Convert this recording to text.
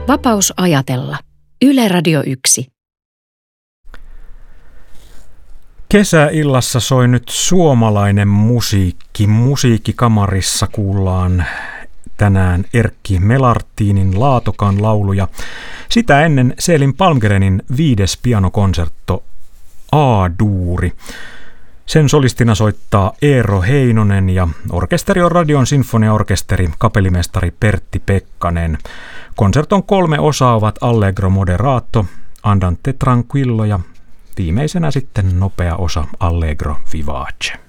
Vapaus ajatella. Yle Radio 1. Kesäillassa soi nyt suomalainen musiikki. Musiikkikamarissa kuullaan tänään Erkki Melartinin Laatokan lauluja. Sitä ennen Selin Palmgrenin 5. pianokonsertto A-duuri. Sen solistina soittaa Eero Heinonen ja orkesteri on Radion sinfoniaorkesteri, kapellimestari Pertti Pekkanen. Konserton 3 osaa ovat Allegro moderato, Andante tranquillo ja viimeisenä sitten nopea osa Allegro vivace.